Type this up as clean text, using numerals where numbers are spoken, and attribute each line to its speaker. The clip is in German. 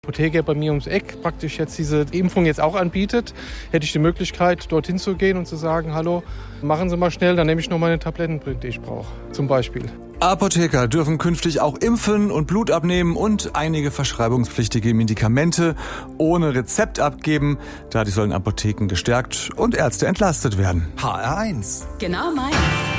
Speaker 1: Apotheker bei mir ums Eck praktisch jetzt diese Impfung jetzt auch anbietet, hätte ich die Möglichkeit, dorthin zu gehen und zu sagen, hallo, machen Sie mal schnell, dann nehme ich noch meine Tabletten, die ich brauche, zum Beispiel.
Speaker 2: Apotheker dürfen künftig auch impfen und Blut abnehmen und einige verschreibungspflichtige Medikamente ohne Rezept abgeben. Dadurch sollen Apotheken gestärkt und Ärzte entlastet werden.
Speaker 3: HR1.
Speaker 4: Genau meins.